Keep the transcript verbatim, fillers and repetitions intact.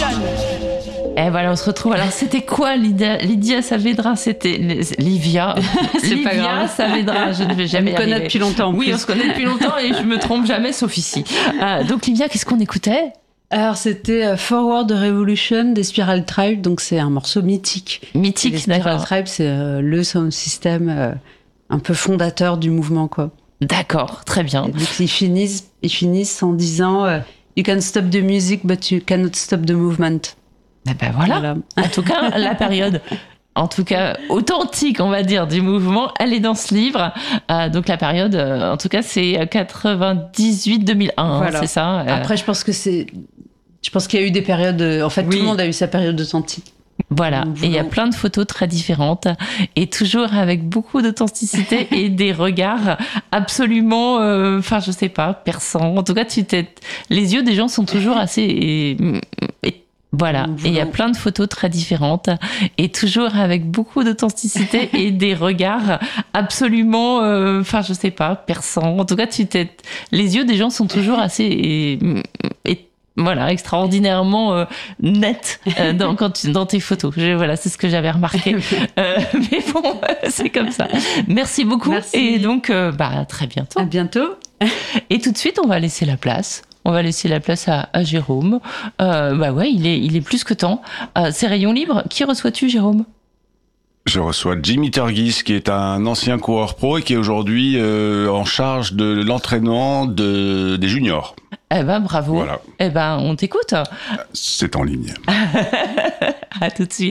Et voilà, on se retrouve. Alors, c'était quoi Lydia, Lydia Saavedra? C'était Livia. C'est Livia pas grave. Saavedra, je ne vais jamais. On se connaît depuis longtemps. En oui, plus. on se connaît depuis longtemps et je me trompe jamais, sauf ici. Euh, donc, Livia, qu'est-ce qu'on écoutait? Alors, c'était Forward Revolution des Spiral Tribe, donc c'est un morceau mythique. Mythique, les Spiral d'accord. Tribe, c'est euh, le sound system euh, un peu fondateur du mouvement, quoi. D'accord, très bien. Et donc, ils finissent, ils finissent en disant euh, You can stop the music, but you cannot stop the movement. Eh ben voilà. voilà. En tout cas, la période, en tout cas authentique, on va dire, du mouvement, elle est dans ce livre. Euh, donc la période, euh, en tout cas, c'est quatre-vingt-dix-huit deux mille un, voilà. hein, c'est ça. Euh... Après, je pense que c'est, je pense qu'il y a eu des périodes. En fait, oui. tout le monde a eu sa période authentique. Voilà, et il y a plein de photos très différentes et toujours avec beaucoup d'authenticité et des regards absolument, enfin euh, je sais pas, perçants. En tout cas, tu t'es... les yeux des gens sont toujours assez... Et, et, voilà, et il y a plein de photos très différentes et toujours avec beaucoup d'authenticité et des regards absolument, enfin euh, je sais pas, perçants. En tout cas, tu t'es... les yeux des gens sont toujours assez... Et, et, Voilà, extraordinairement euh, net euh, dans, quand tu, dans tes photos. Je, voilà, c'est ce que j'avais remarqué. Euh, mais bon, c'est comme ça. Merci beaucoup. Merci. Et donc, euh, bah, à très bientôt. À bientôt. Et tout de suite, on va laisser la place. On va laisser la place à, à Jérôme. Euh, bah ouais, il est, il est plus que temps. Euh, c'est Rayon Libre. Qui reçois-tu, Jérôme ? Je reçois Jimmy Turgis, qui est un ancien coureur pro et qui est aujourd'hui euh, en charge de l'entraînement de, des juniors. Eh ben, bravo. Voilà. Eh ben, on t'écoute. C'est en ligne. À tout de suite.